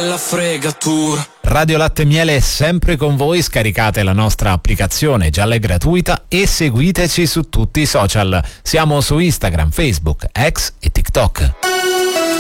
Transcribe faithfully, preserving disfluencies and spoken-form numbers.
bella fregatura. Radio Latte e Miele è sempre con voi, scaricate la nostra applicazione, gialla e gratuita, e seguiteci su tutti i social. Siamo su Instagram, Facebook, X e TikTok.